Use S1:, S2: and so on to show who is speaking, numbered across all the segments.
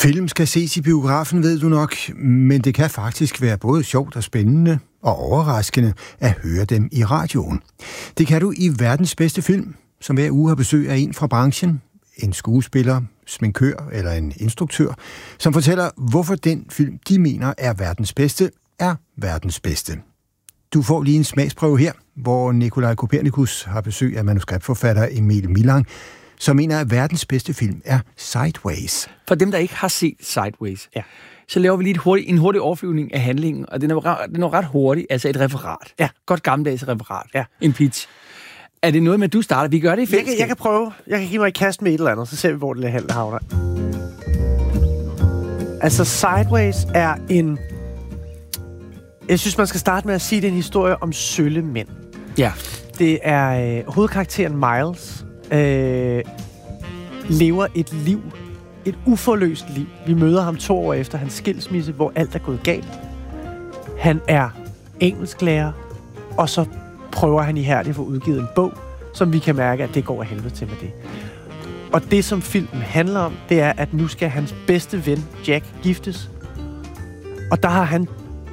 S1: Film skal ses i biografen, ved du nok, men det kan faktisk være både sjovt og spændende og overraskende at høre dem i radioen. Det kan du i Verdens Bedste Film, som hver uge har besøg af en fra branchen, en skuespiller, sminkør eller en instruktør, som fortæller, hvorfor den film, de mener er verdens bedste. Du får lige en smagsprøve her, hvor Nikolaj Kopernikus har besøg af manuskriptforfatter Emil Millang, som mener, at verdens bedste film er Sideways.
S2: For dem, der ikke har set Sideways, så laver vi lige en hurtig overflyvning af handlingen, og den er ret hurtig, altså et referat.
S3: Ja.
S2: Godt gammeldags referat.
S3: Ja.
S2: En pitch. Er det noget med, at du starter? Vi gør det i fællesskab.
S3: Jeg kan prøve. Jeg kan give mig i kast med et eller andet, så ser vi, hvor det havner. Altså, Sideways er en... Jeg synes, man skal starte med at sige, at det er en historie om sølle mænd.
S2: Ja.
S3: Det er hovedkarakteren Miles, lever et liv, et uforløst liv. Vi møder ham 2 år efter hans skilsmisse, hvor alt er gået galt. Han er engelsklærer, og så prøver han ihærdigt at få udgivet en bog, som vi kan mærke, at det går af helvede til med det. Og det, som filmen handler om, det er, at nu skal hans bedste ven, Jack, giftes. Og der har han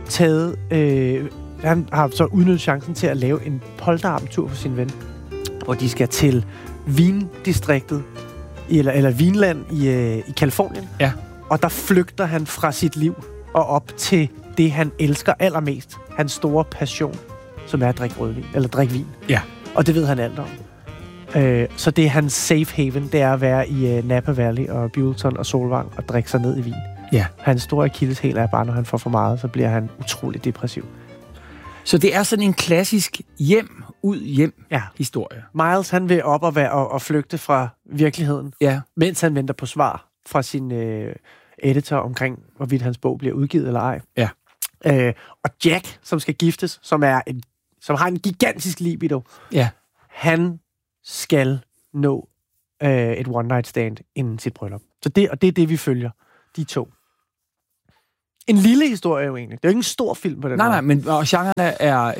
S3: han har så udnyttet chancen til at lave en polterabendtur for sin ven, hvor de skal til vindistriktet, eller Vinland i Californien.
S2: Ja.
S3: Og der flygter han fra sit liv og op til det, han elsker allermest. Hans store passion, som er at drikke vin. Ja. Og det ved han alt om. Så det er hans safe haven, det er at være i Napa Valley og Buellton og Solvang og drikke sig ned i vin.
S2: Ja.
S3: Hans store akilleshæl er bare, når han får for meget, så bliver han utrolig depressiv.
S2: Så det er sådan en klassisk hjem historie.
S3: Miles, han vil op og flygte fra virkeligheden, mens han venter på svar fra sin editor omkring, hvorvidt hans bog bliver udgivet eller ej.
S2: Ja.
S3: Og Jack, som skal giftes, som har en gigantisk libido, han skal nå et one-night stand inden sit bryllup. Så det er det, vi følger. De 2. En lille historie jo egentlig. Det er jo ikke en stor film på den måde.
S2: Nej, men genren er...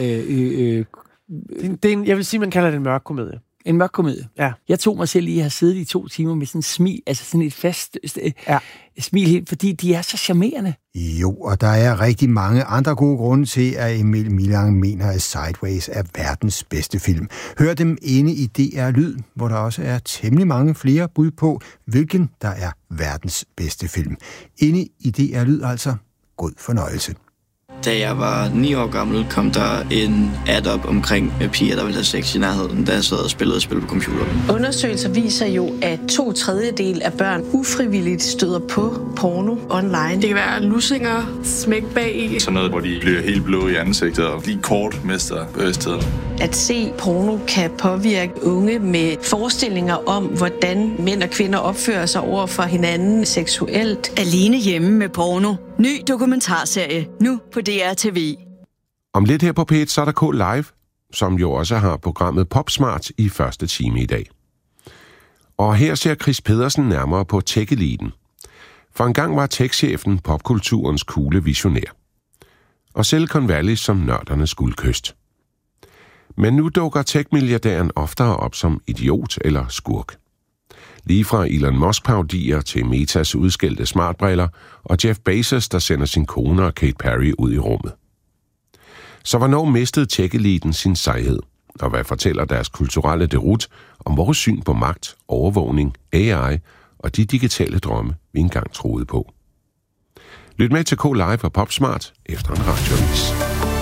S3: jeg vil sige, man kalder det en mørk komedie.
S2: En mørk komedie?
S3: Ja.
S2: Jeg tog mig selv lige at have siddet i 2 timer med sådan en smil, altså sådan et fast smil helt, fordi de er så charmerende.
S1: Jo, og der er rigtig mange andre gode grunde til, at Emil Millang mener, at Sideways er verdens bedste film. Hør dem inde i DR Lyd, hvor der også er temmelig mange flere bud på, hvilken der er verdens bedste film. Inde i DR Lyd altså. God fornøjelse.
S4: Da jeg var 9 år gammel, kom der en ad op omkring piger, der ville have sex i nærheden, da jeg sad og spillede spil på computeren.
S5: Undersøgelser viser jo, at 2/3 af børn ufrivilligt støder på porno online.
S6: Det kan være lussinger, smæk bag i.
S7: Sådan noget, hvor de bliver helt blå i ansigtet og lige kort mister bevidstheden.
S5: At se porno kan påvirke unge med forestillinger om, hvordan mænd og kvinder opfører sig over for hinanden seksuelt.
S8: Alene hjemme med porno. Ny dokumentarserie, nu på DR TV.
S9: Om lidt her på P1, så er der K Live, som jo også har programmet Popsmart i første time i dag. Og her ser Chris Pedersen nærmere på tech-eliten. For engang var tech-chefen popkulturens coole visionær. Og Silicon Valley som nørdernes guldkyst. Men nu dukker tech-milliardæren oftere op som idiot eller skurk. Lige fra Elon Musk-parodier til Metas udskældte smartbriller og Jeff Bezos, der sender sin kone og Kate Perry ud i rummet. Så hvornår mistede tech-eliten sin sejhed? Og hvad fortæller deres kulturelle derut om vores syn på magt, overvågning, AI og de digitale drømme, vi engang troede på? Lyt med til K Live og Popsmart efter en radioavis.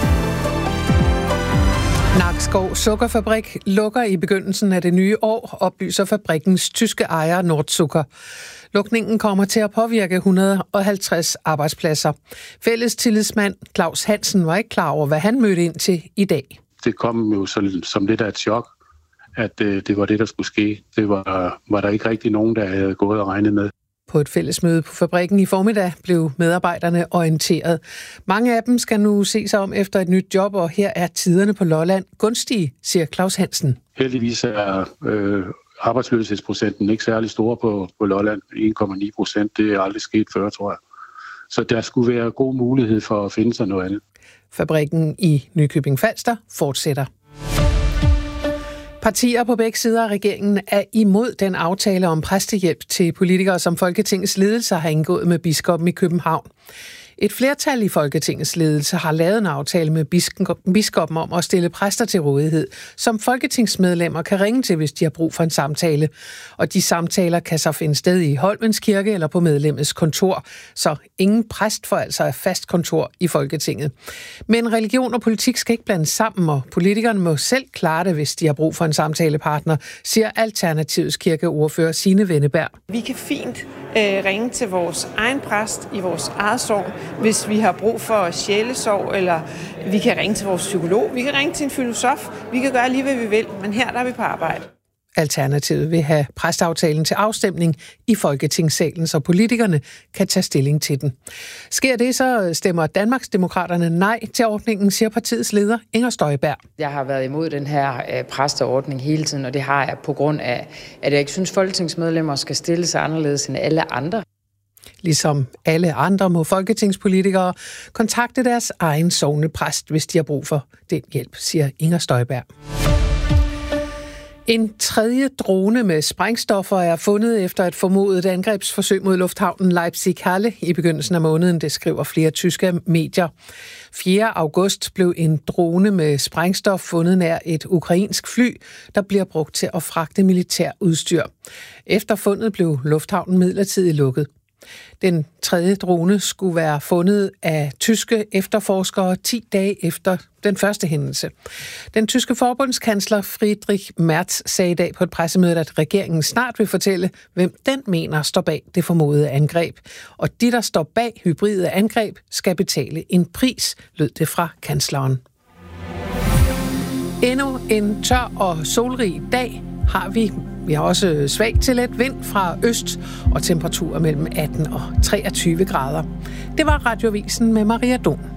S10: Nakskov Sukkerfabrik lukker i begyndelsen af det nye år, oplyser fabrikkens tyske ejer Nordzucker. Lukningen kommer til at påvirke 150 arbejdspladser. Fælles tillidsmand Claus Hansen var ikke klar over, hvad han mødte ind til i dag.
S11: Det kom jo som lidt af et chok, at det var det, der skulle ske. Det var der ikke rigtig nogen, der havde gået og regnet med.
S10: På et fællesmøde på fabrikken i formiddag blev medarbejderne orienteret. Mange af dem skal nu se sig om efter et nyt job, og her er tiderne på Lolland gunstige, siger Claus Hansen.
S11: Heldigvis er arbejdsløshedsprocenten ikke særlig stor på Lolland. 1,9%, det er aldrig sket før, tror jeg. Så der skulle være god mulighed for at finde sig noget andet.
S10: Fabrikken i Nykøbing Falster fortsætter. Partier på begge sider af regeringen er imod den aftale om præstehjælp til politikere, som Folketingets ledelse har indgået med biskoppen i København. Et flertal i Folketingets ledelse har lavet en aftale med biskoppen om at stille præster til rådighed, som folketingsmedlemmer kan ringe til, hvis de har brug for en samtale. Og de samtaler kan så finde sted i Holmens Kirke eller på medlemmets kontor, så ingen præst får altså et fast kontor i Folketinget. Men religion og politik skal ikke blandes sammen, og politikerne må selv klare det, hvis de har brug for en samtalepartner, siger Alternativets kirkeordfører Signe Wenneberg.
S12: Vi kan fint ringe til vores egen præst i vores eget sogn, hvis vi har brug for sjælesorg, eller vi kan ringe til vores psykolog, vi kan ringe til en filosof, vi kan gøre lige, hvad vi vil, men her der er vi på arbejde.
S10: Alternativet vil have præstaftalen til afstemning i Folketingssalen, så politikerne kan tage stilling til den. Sker det, så stemmer Danmarksdemokraterne nej til ordningen, siger partiets leder Inger Støjberg.
S13: Jeg har været imod den her præsteordning hele tiden, og det har jeg på grund af, at jeg ikke synes, folketingsmedlemmer skal stille sig anderledes end alle andre.
S10: Ligesom alle andre må folketingspolitikere kontakte deres egen sognepræst, hvis de har brug for den hjælp, siger Inger Støjberg. En tredje drone med sprængstoffer er fundet efter et formodet angrebsforsøg mod lufthavnen Leipzig-Halle i begyndelsen af måneden, det skriver flere tyske medier. 4. august blev en drone med sprængstof fundet nær et ukrainsk fly, der bliver brugt til at fragte militær udstyr. Efter fundet blev lufthavnen midlertidigt lukket. Den tredje drone skulle være fundet af tyske efterforskere 10 dage efter den første hændelse. Den tyske forbundskansler Friedrich Merz sagde i dag på et pressemøde, at regeringen snart vil fortælle, hvem den mener står bag det formodede angreb. Og de, der står bag hybride angreb, skal betale en pris, lød det fra kansleren. Endnu en tør og solrig dag har vi. Vi har også svag til let vind fra øst og temperaturer mellem 18 og 23 grader. Det var Radioavisen med Maria Don.